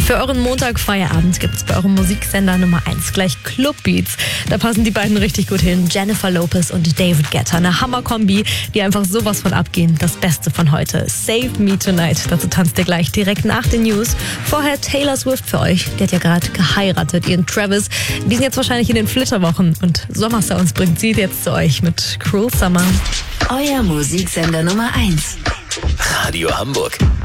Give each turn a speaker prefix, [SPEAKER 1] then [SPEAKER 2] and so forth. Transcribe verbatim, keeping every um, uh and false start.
[SPEAKER 1] Für euren Montag-Feierabend gibt es bei eurem Musiksender Nummer eins gleich Clubbeats. Da passen die beiden richtig gut hin. Jennifer Lopez und David Guetta. Eine Hammer-Kombi, die einfach sowas von abgehen. Das Beste von heute. Save Me Tonight. Dazu tanzt ihr gleich direkt nach den News. Vorher Taylor Swift für euch. Die hat ja gerade geheiratet. Ihren Travis. Die sind jetzt wahrscheinlich in den Flitterwochen. Und Sommersounds bringt sie jetzt zu euch mit Cruel Summer.
[SPEAKER 2] Euer Musiksender Nummer eins.
[SPEAKER 3] Radio Hamburg.